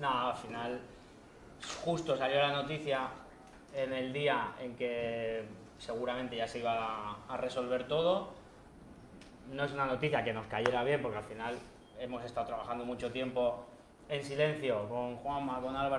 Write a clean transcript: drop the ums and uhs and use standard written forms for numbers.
No, al final justo salió la noticia en el día en que seguramente ya se iba a resolver todo. No es una noticia que nos cayera bien porque al final hemos estado trabajando mucho tiempo en silencio con Juanma, con Álvaro